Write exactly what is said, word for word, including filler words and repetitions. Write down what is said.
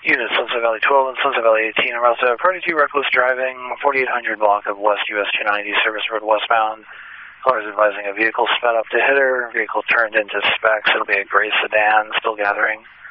Unit Sunset Valley twelve and Sunset Valley eighteen, I'm also party two reckless driving, forty-eight hundred block of West U S two ninety, service road westbound. Callers advising a vehicle sped up to hit her, vehicle turned into specs, it'll be a gray sedan, still gathering.